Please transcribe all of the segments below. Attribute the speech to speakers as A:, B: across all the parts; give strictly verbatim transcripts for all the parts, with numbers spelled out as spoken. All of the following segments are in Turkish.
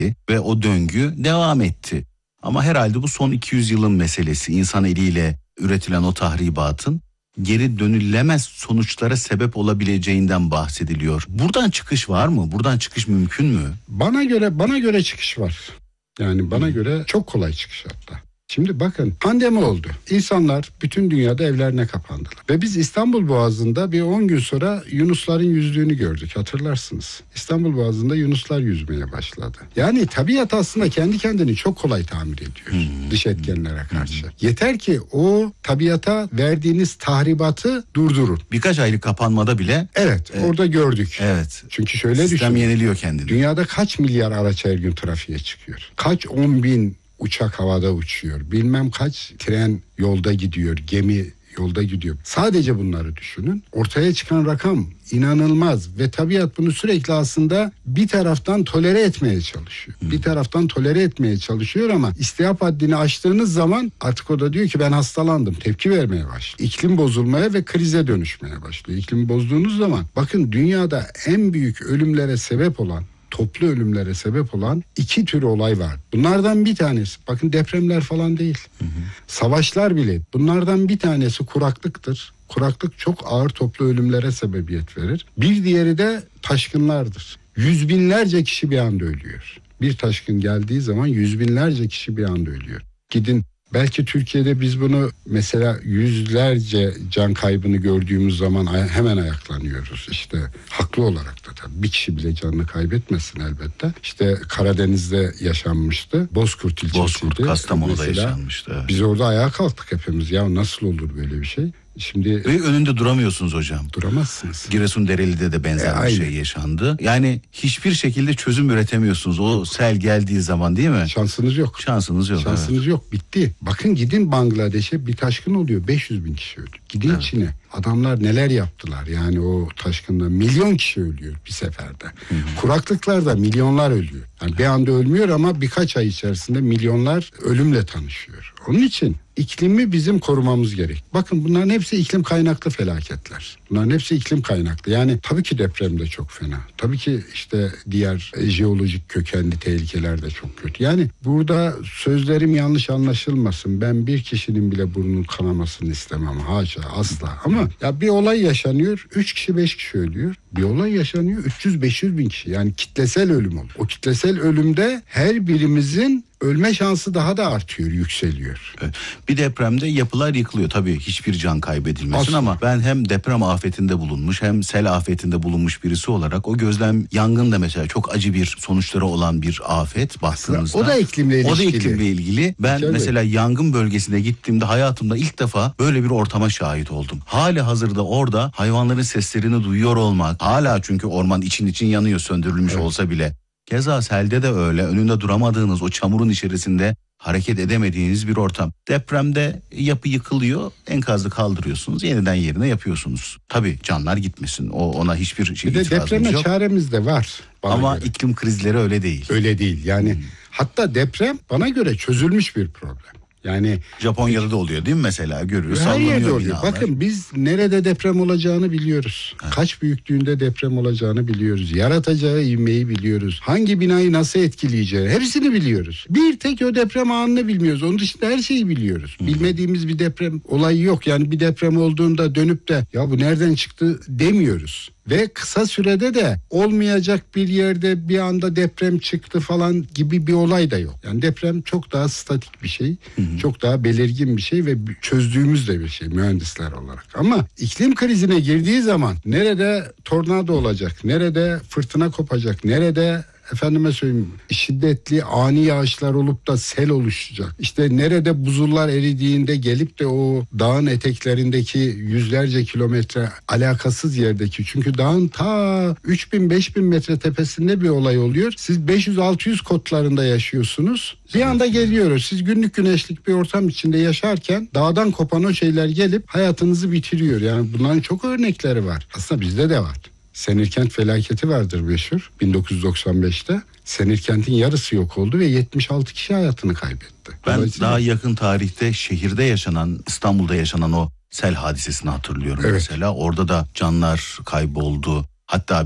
A: ve o döngü devam etti. Ama herhalde bu son iki yüz yılın meselesi, insan eliyle üretilen o tahribatın geri dönülemez sonuçlara sebep olabileceğinden bahsediliyor. Buradan çıkış var mı? Buradan çıkış mümkün mü?
B: Bana göre bana göre çıkış var. Yani bana göre çok kolay çıkış hatta. Şimdi bakın, pandemi oldu. İnsanlar bütün dünyada evlerine kapandılar. Ve biz İstanbul Boğazı'nda bir on gün sonra yunusların yüzdüğünü gördük, hatırlarsınız. İstanbul Boğazı'nda yunuslar yüzmeye başladı. Yani tabiat aslında kendi kendini çok kolay tamir ediyor hmm. dış etkenlere karşı. Hmm. Yeter ki o tabiata verdiğiniz tahribatı durdurun.
A: Birkaç aylık kapanmada bile.
B: Evet, e, orada gördük.
A: Evet.
B: Çünkü şöyle
A: sistem
B: düşünün.
A: yeniliyor kendini.
B: Dünyada kaç milyar araç her gün trafiğe çıkıyor? Kaç on bin uçak havada uçuyor. Bilmem kaç tren yolda gidiyor, gemi yolda gidiyor. Sadece bunları düşünün. Ortaya çıkan rakam inanılmaz ve tabiat bunu sürekli aslında bir taraftan tolere etmeye çalışıyor. Hmm. Bir taraftan tolere etmeye çalışıyor ama istihap haddini aştığınız zaman artık o da diyor ki ben hastalandım. Tepki vermeye başlıyor. İklim bozulmaya ve krize dönüşmeye başlıyor. İklimi bozduğunuz zaman bakın, dünyada en büyük ölümlere sebep olan, toplu ölümlere sebep olan iki tür olay var. Bunlardan bir tanesi, bakın depremler falan değil. Hı hı. Savaşlar bile. Bunlardan bir tanesi kuraklıktır. Kuraklık çok ağır toplu ölümlere sebebiyet verir. Bir diğeri de taşkınlardır. Yüz binlerce kişi bir anda ölüyor. Bir taşkın geldiği zaman yüz binlerce kişi bir anda ölüyor. Gidin, belki Türkiye'de biz bunu mesela yüzlerce can kaybını gördüğümüz zaman hemen ayaklanıyoruz. İşte haklı olarak da tabii. Bir kişi bile canını kaybetmesin elbette. İşte Karadeniz'de yaşanmıştı. Bozkurt ilçesiydi.
A: Bozkurt, Kastamonu'da mesela yaşanmıştı. Evet.
B: Biz orada ayağa kalktık hepimiz. Ya nasıl olur böyle bir şey? Şimdi
A: ve önünde duramıyorsunuz hocam.
B: Duramazsınız.
A: Giresundereli'de de benzer e, bir şey yaşandı. Yani hiçbir şekilde çözüm üretemiyorsunuz o sel geldiği zaman, değil mi?
B: Şansınız yok.
A: Şansınız yok.
B: Şansınız evet. yok. Bitti. Bakın gidin Bangladeş'e, bir taşkın oluyor. beş yüz bin kişi öldü. Gidin evet. Çin'e. Adamlar neler yaptılar yani o taşkında. Milyon kişi ölüyor bir seferde. Hı hı. Kuraklıklarda milyonlar ölüyor. Yani bir anda ölmüyor ama birkaç ay içerisinde milyonlar ölümle tanışıyor. Onun için iklimi bizim korumamız gerek. Bakın bunların hepsi iklim kaynaklı felaketler. Bunların hepsi iklim kaynaklı. Yani tabii ki deprem de çok fena. Tabii ki işte diğer jeolojik kökenli tehlikeler de çok kötü. Yani burada sözlerim yanlış anlaşılmasın. Ben bir kişinin bile burnunun kanamasını istemem. Haşa, asla. Ama ya bir olay yaşanıyor. Üç kişi beş kişi ölüyor. Bir olay yaşanıyor. üç yüz beş yüz bin kişi. Yani kitlesel ölüm oluyor. O kitlesel ölümde her birimizin ölme şansı daha da artıyor, yükseliyor.
A: Bir depremde yapılar yıkılıyor. Tabii hiçbir can kaybedilmesin
B: aslında.
A: Ama ben hem deprem afetinde bulunmuş hem sel afetinde bulunmuş birisi olarak o gözlem, yangın da mesela çok acı bir sonuçları olan bir afet baktığınızda.
B: O da iklimle ilgili.
A: O da iklimle ilgili. Ben Mükemmel. mesela yangın bölgesine gittiğimde hayatımda ilk defa böyle bir ortama şahit oldum. Hali hazırda orada hayvanların seslerini duyuyor olmak, hala çünkü orman için için yanıyor, söndürülmüş evet. olsa bile. Keza selde de öyle, önünde duramadığınız, o çamurun içerisinde hareket edemediğiniz bir ortam. Depremde yapı yıkılıyor, enkazı kaldırıyorsunuz, yeniden yerine yapıyorsunuz. Tabii canlar gitmesin, o ona hiçbir şey itirazımız yok.
B: Bir de depreme çaremiz de var.
A: Ama
B: göre.
A: iklim krizleri öyle değil.
B: Öyle değil yani. Hmm. Hatta deprem bana göre çözülmüş bir problem. Yani
A: Japonya'da da oluyor değil mi mesela, görüyoruz.
B: Her yerde oluyor. Binalar. Bakın biz nerede deprem olacağını biliyoruz. Evet. Kaç büyüklüğünde deprem olacağını biliyoruz. Yaratacağı ivmeyi biliyoruz. Hangi binayı nasıl etkileyeceği hepsini biliyoruz. Bir tek o deprem anını bilmiyoruz. Onun dışında her şeyi biliyoruz. Hı. Bilmediğimiz bir deprem olayı yok. Yani bir deprem olduğunda dönüp de ya bu nereden çıktı demiyoruz. Ve kısa sürede de olmayacak bir yerde bir anda deprem çıktı falan gibi bir olay da yok. Yani deprem çok daha statik bir şey, hı hı. çok daha belirgin bir şey ve çözdüğümüz de bir şey mühendisler olarak. Ama iklim krizine girdiği zaman nerede tornado olacak, nerede fırtına kopacak, nerede efendime söyleyeyim şiddetli ani yağışlar olup da sel oluşacak. İşte nerede buzullar eridiğinde gelip de o dağın eteklerindeki yüzlerce kilometre alakasız yerdeki, çünkü dağın ta üç bin beş bin metre tepesinde bir olay oluyor. Siz beş yüz altı yüz kotlarında yaşıyorsunuz. Bir anda geliyoruz. Siz günlük güneşlik bir ortam içinde yaşarken dağdan kopan o şeyler gelip hayatınızı bitiriyor. Yani bunların çok örnekleri var. Aslında bizde de var. Senirkent felaketi vardır meşhur bin dokuz yüz doksan beşte. Senirkent'in yarısı yok oldu ve yetmiş altı kişi hayatını kaybetti.
A: Ben daha yakın tarihte şehirde yaşanan, İstanbul'da yaşanan o sel hadisesini hatırlıyorum evet. mesela. Orada da canlar kayboldu. Hatta bir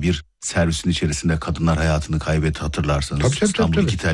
A: servisin içerisinde kadınlar hayatını kaybetti, hatırlarsanız.
B: Tabii, tabii,
A: İstanbul
B: tabii.
A: İki Tel